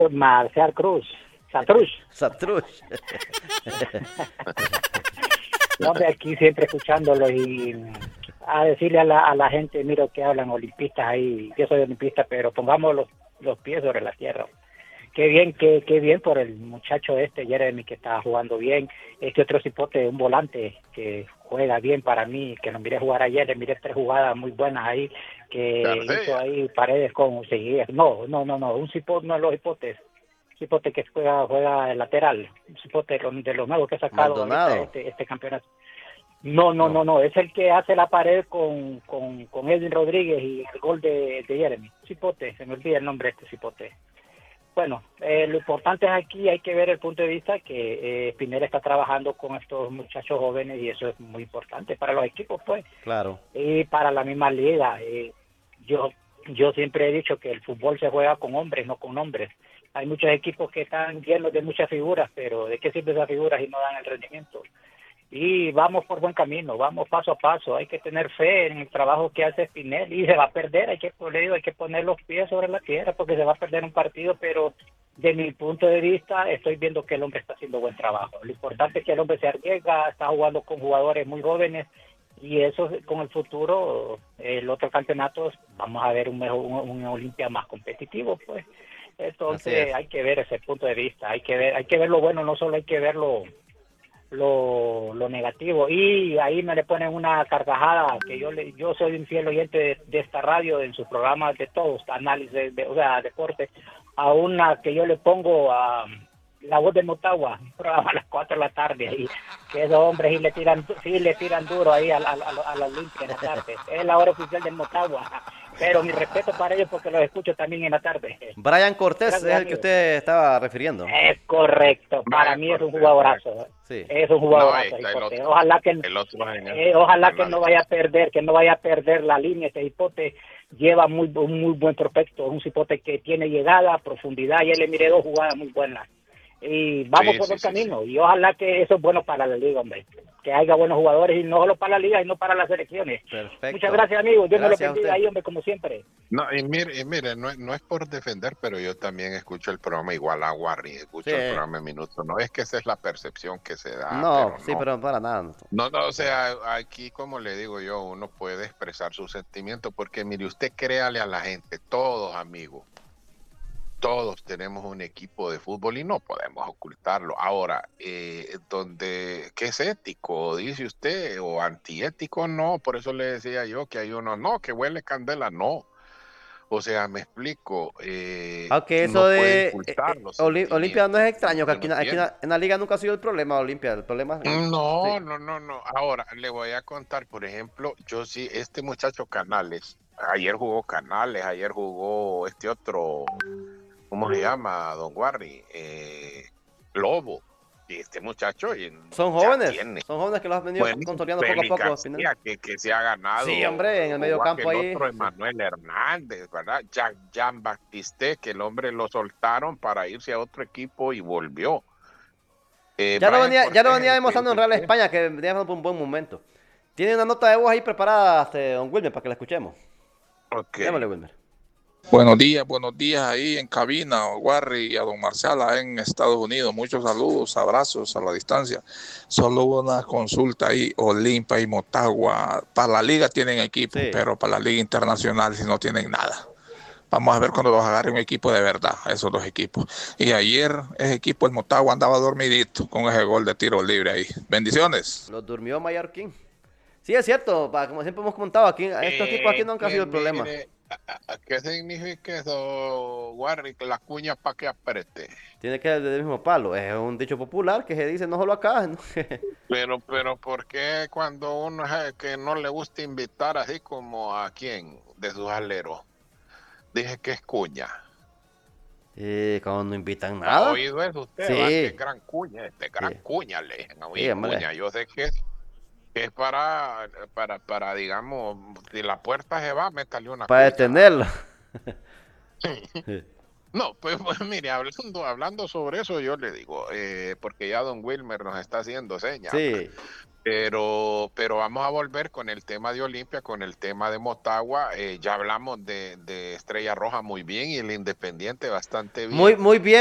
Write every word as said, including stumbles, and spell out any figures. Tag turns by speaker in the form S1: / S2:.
S1: Marcial Cruz, Santruz.
S2: Santruz.
S1: No, de aquí siempre escuchándolo y a decirle a la, a la gente, miro que hablan olimpistas ahí, yo soy olimpista, pero pongamos los, los pies sobre la tierra. Qué bien, qué, qué bien por el muchacho este, Jeremy, que está jugando bien. Este otro cipote, un volante que juega bien para mí, que lo miré jugar ayer, le miré tres jugadas muy buenas ahí, que hizo
S3: García.
S1: ahí Paredes con seguir. No, no, no, no, un cipote, no los hipotes. Cipote que juega, juega el lateral, un cipote de los, de los nuevos que ha sacado ahorita
S2: Maldonado.
S1: este, este campeonato. No, no,
S2: No.
S1: no, no, es el que hace la pared con, con, con Edwin Rodríguez y el gol de, de Jeremy. Cipote, se me olvida el nombre de este cipote. Bueno, eh, lo importante es aquí, hay que ver el punto de vista que eh, Pineda está trabajando con estos muchachos jóvenes y eso es muy importante para los equipos, pues,
S2: Claro.
S1: y para la misma liga. Eh, yo yo siempre he dicho que el fútbol se juega con hombres, no con nombres. Hay muchos equipos que están llenos de muchas figuras, pero ¿de qué sirven esas figuras y no dan el rendimiento? Y vamos por buen camino, vamos paso a paso, hay que tener fe en el trabajo que hace Spinelli y se va a perder, hay que, le digo, hay que poner los pies sobre la tierra porque se va a perder un partido, pero de mi punto de vista estoy viendo que el hombre está haciendo buen trabajo. Lo importante es que el hombre se arriesga, está jugando con jugadores muy jóvenes y eso con el futuro, el otro campeonato, vamos a ver un, mejor, un, un Olimpia más competitivo, pues. Entonces hay que ver ese punto de vista, hay que ver, hay que ver lo bueno, no solo hay que verlo lo, lo negativo y ahí me le ponen una carcajada que yo le, yo soy un fiel oyente de, de esta radio en sus programas de todos análisis de, o sea deporte a una que yo le pongo a La Voz de Motagua, un programa a las cuatro de la tarde ahí, que esos hombres sí le tiran sí le tiran duro ahí a, a, a, a la Olimpia en la tarde, es la hora oficial del Motagua, pero mi respeto para ellos porque los escucho también en la tarde.
S2: Brian Cortés es
S1: Gracias,
S2: el que
S1: amigo.
S2: usted estaba refiriendo.
S1: Es correcto, para
S3: Brian
S1: mí es un
S3: Cortés,
S1: jugadorazo.
S2: Sí.
S1: Es un
S3: No, ahí
S1: jugadorazo,
S3: está el
S1: hipote.
S3: otro.
S1: Ojalá que
S3: El otro genial.
S1: eh, ojalá que no
S3: Canales.
S1: vaya a perder, que no vaya a perder la línea. Este hipote lleva muy un muy buen prospecto, es un hipote que tiene llegada, profundidad. Ya le miré dos jugadas muy buenas. Y vamos
S3: Sí,
S1: por
S3: sí,
S1: el
S3: sí, sí.
S1: camino. Y ojalá que eso es bueno para la liga, hombre. Que haya buenos jugadores y no solo para la liga y no para las selecciones. Muchas
S2: Perfecto.
S1: gracias, amigo. Dios me lo
S2: Gracias a
S1: bendiga
S2: usted.
S1: ahí, hombre, como siempre.
S3: No, y mire, y mire no, es- no es por defender, pero yo también escucho el programa igual a Warry,
S2: Sí.
S3: escucho el programa en minuto. No es que esa es la percepción que se da,
S2: No,
S3: pero
S2: sí,
S3: no.
S2: pero para nada. No.
S3: No, no, o sea, aquí como le digo yo, uno puede expresar sus sentimientos, porque mire, usted créale a la gente, todos amigos, todos tenemos un equipo de fútbol y no podemos ocultarlo. Ahora, eh, donde, ¿qué es ético? Dice usted, o antiético, no, por eso le decía yo que hay uno, no, que huele candela, no. O sea, me explico, eh,
S2: Aunque eso
S3: no puede
S2: de eh,
S3: ocultar
S2: eh,
S3: los
S2: Oli- Olimpia no es
S3: sentimientos
S2: extraño, que
S3: que
S2: aquí,
S3: uno
S2: na- aquí
S3: tiene.
S2: na- en la liga nunca ha sido el problema Olimpia. El problema, el- sí.
S3: No, no, no, no. Ahora le voy a contar, por ejemplo, yo sí, este muchacho Canales, ayer jugó Canales, ayer jugó este otro, ¿cómo se llama, don Warry? Eh, Lobo. Y este muchacho y
S2: Son
S3: ya
S2: jóvenes,
S3: tiene.
S2: son jóvenes que los han venido
S3: Bueno,
S2: consolidando poco a
S3: Félix
S2: poco, Pineda.
S3: García, que, que se ha
S2: Sí,
S3: ganado,
S2: hombre, en el medio
S3: jugó
S2: campo
S3: aquel
S2: ahí.
S3: otro
S2: Sí.
S3: Emanuel Hernández, ¿verdad? Jean, Jean Baptiste, que el hombre lo soltaron para irse a otro equipo y volvió. Eh,
S2: Ya lo
S3: Brian
S2: venía, ya lo
S3: Cortés,
S2: venía
S3: el que
S2: demostrando en
S3: dice
S2: Real
S3: usted.
S2: España, que venía pasando por un buen momento. Tiene una nota de voz ahí preparada, este, don Wilmer, para que la escuchemos.
S3: Ok.
S2: Démosle, Wilmer.
S4: Buenos días, buenos días ahí en cabina, Warry y a don Marcial allá en Estados Unidos. Muchos saludos, abrazos a la distancia. Solo una consulta ahí, Olimpia y Motagua. Para la liga tienen equipo,
S2: Sí.
S4: pero para la liga internacional si no tienen nada. Vamos a ver cuando los agarre un equipo de verdad, esos dos equipos. Y ayer ese equipo, el Motagua, andaba dormidito con ese gol de tiro libre ahí. Bendiciones.
S2: Los durmió Mallorquín. Sí, es cierto, pa- como siempre hemos comentado, aquí, estos equipos aquí
S3: Eh,
S2: nunca ha
S3: que
S2: sido el problema.
S3: mire, a- a- ¿qué significa eso, Warry? Que la cuña para que apriete.
S2: Tiene que ser del mismo palo. Es un dicho popular que se dice no solo acá. ¿No?
S3: Pero, pero, ¿por qué cuando uno es el que no le gusta invitar así como a quién de sus aleros? Dije que es cuña.
S2: Y cuando no invitan
S3: ¿Ha
S2: nada.
S3: oído eso usted? Va, que es
S2: Sí,
S3: gran cuña, este gran
S2: sí,
S3: cuña, le dije, no,
S2: sí,
S3: y
S2: hombre.
S3: cuña. Yo sé que es, que es para, para, para, digamos, si la puerta se va, métale una
S2: Para
S3: cuña, ¿va?
S2: detenerlo.
S3: No, pues, pues mire, hablando, hablando sobre eso, yo le digo, eh, porque ya don Wilmer nos está haciendo señas,
S2: Sí.
S3: pero, pero vamos a volver con el tema de Olimpia, con el tema de Motagua. Eh, ya hablamos de, de Estrella Roja muy bien y el Independiente bastante
S2: Muy,
S3: bien.
S2: muy bien.